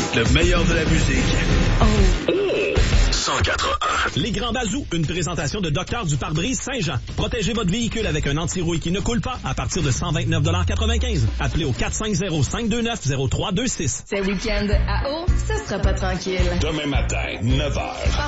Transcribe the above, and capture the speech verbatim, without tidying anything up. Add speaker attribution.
Speaker 1: Le meilleur de la musique.
Speaker 2: Oh.
Speaker 1: cent quatre un.
Speaker 3: Les Grands Bazous, une présentation de Docteur du pare-brise Saint-Jean. Protégez votre véhicule avec un anti-rouille qui ne coule pas à partir de cent vingt-neuf quatre-vingt-quinze. Appelez au quatre cinq zéro, cinq deux neuf, zéro trois deux six.
Speaker 2: Ce week-end à eau, ça sera pas tranquille.
Speaker 1: Demain matin, neuf heures.